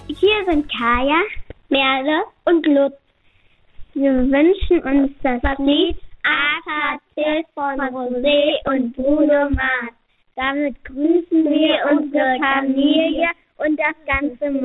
Hier sind Kaya, Merle und Lutz. Wir wünschen uns das Lied Apathis von Rosé und Bruno Mars. Damit grüßen wir unsere Familie und das ganze